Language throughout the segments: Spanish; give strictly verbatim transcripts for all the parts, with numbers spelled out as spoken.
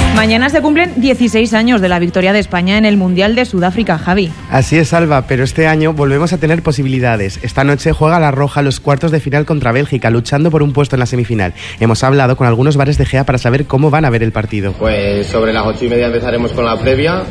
Mañana se cumplen dieciséis años de la victoria de España en el Mundial de Sudáfrica, Javi. Así es, Alba, pero este año volvemos a tener posibilidades. Esta noche juega la Roja los cuartos de final contra Bélgica, luchando por un puesto en la semifinal. Hemos hablado con algunos bares de Gea para saber cómo van a ver el partido. Pues sobre las ocho y media empezaremos con la previa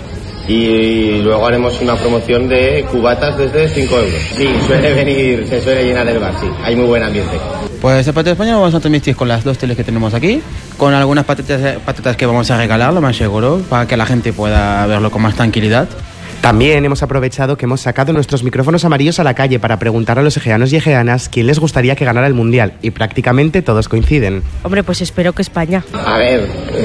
y luego haremos una promoción de cubatas desde cinco euros. Sí, suele venir, se suele llenar el bar, sí, hay muy buen ambiente. Pues el partido de España lo vamos a transmitir con las dos teles que tenemos aquí, con algunas patatas, patatas que vamos a regalar, lo más seguro, para que la gente pueda verlo con más tranquilidad. También hemos aprovechado que hemos sacado nuestros micrófonos amarillos a la calle para preguntar a los egeanos y egeanas quién les gustaría que ganara el Mundial, y prácticamente todos coinciden. Hombre, pues espero que España. A ver,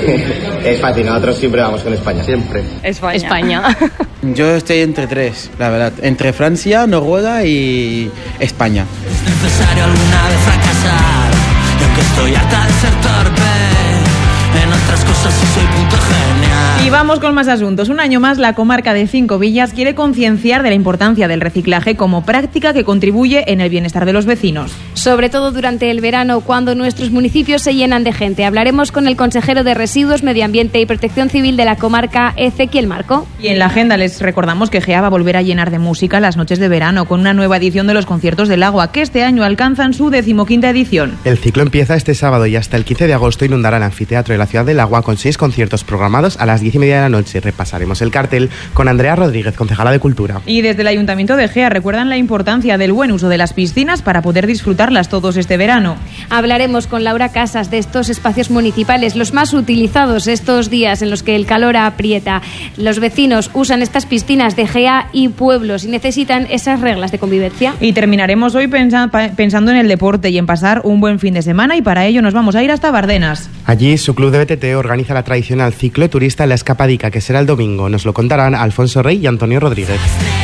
es fácil, nosotros siempre vamos con España, siempre. España. España. Yo estoy entre tres, la verdad, entre Francia, Noruega y España. Es necesario alguna vez fracasar, y aunque estoy harta de ser torpe, en otras cosas sí soy punto genial. Y vamos con más asuntos. Un año más, la comarca de Cinco Villas quiere concienciar de la importancia del reciclaje como práctica que contribuye en el bienestar de los vecinos. Sobre todo durante el verano, cuando nuestros municipios se llenan de gente. Hablaremos con el consejero de Residuos, Medio Ambiente y Protección Civil de la comarca, Ezequiel Marco. Y en la agenda les recordamos que Gea va a volver a llenar de música las noches de verano con una nueva edición de los conciertos del agua, que este año alcanzan su decimoquinta edición. El ciclo empieza este sábado y hasta el quince de agosto inundará el anfiteatro de la Ciudad del Agua con seis conciertos programados a las diez y media de la noche. Repasaremos el cartel con Andrea Rodríguez, concejala de Cultura. Y desde el Ayuntamiento de Gea recuerdan la importancia del buen uso de las piscinas para poder disfrutarlas todos este verano. Hablaremos con Laura Casas de estos espacios municipales, los más utilizados estos días en los que el calor aprieta. Los vecinos usan estas piscinas de Gea y pueblos y necesitan esas reglas de convivencia. Y terminaremos hoy pensa- pensando en el deporte y en pasar un buen fin de semana, y para ello nos vamos a ir hasta Bardenas. Allí su club de B T T organiza la tradicional ciclo turista en la Escapadica, que será el domingo. Nos lo contarán Alfonso Rey y Antonio Rodríguez.